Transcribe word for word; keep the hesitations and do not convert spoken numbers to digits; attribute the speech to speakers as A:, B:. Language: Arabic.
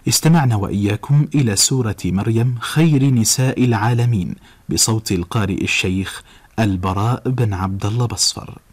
A: استمعنا وإياكم إلى سورة مريم خير نساء العالمين بصوت القارئ الشيخ البراء بن عبد الله بصفر.